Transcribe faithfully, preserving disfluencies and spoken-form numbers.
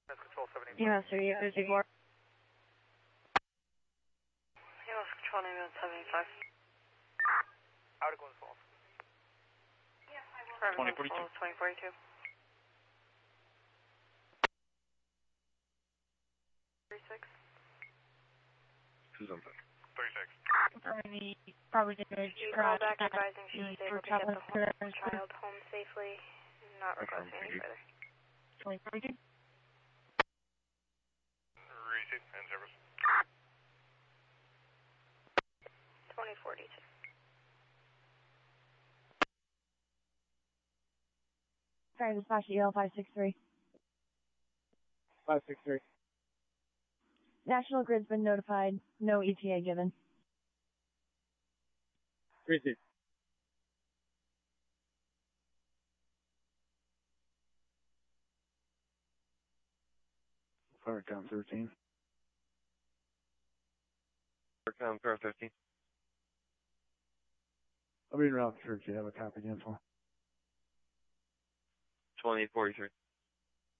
Control seventy-five. Yes, sir, you have four. U S Control nine seventy-five. Out of Glens Falls. twenty forty-two. twenty forty-two. thirty-six. Who's on that? thirty-six. Confirming the property damage. You call back advising she's able to get the traveling home, child home safely, not requesting any further. twenty forty-two. Receipt and service. twenty forty-two. Sorry, dispatch E L five six three. five six three. National Grid's been notified. No E T A given. Receipt. Fire count thirteen. Fire count car fifteen. I'll be in route church. You have a copy info. twenty forty-three.